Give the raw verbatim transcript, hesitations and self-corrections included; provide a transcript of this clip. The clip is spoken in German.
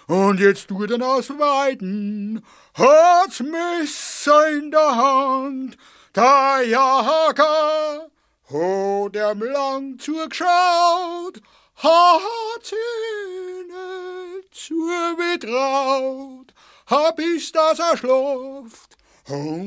und jetzt tut er aus Weiden, hat's Messer in der Hand, der Jager, hat er lang zugeschaut, hat ihn nicht zugetraut, hab ich, dass er schlaft,